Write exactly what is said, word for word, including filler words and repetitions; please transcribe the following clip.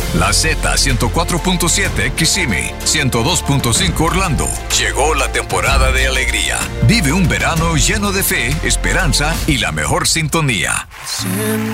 La Z ciento cuatro punto siete Kissimmee, ciento dos punto cinco Orlando. Llegó la temporada de alegría. Vive un verano lleno de fe, esperanza y la mejor sintonía.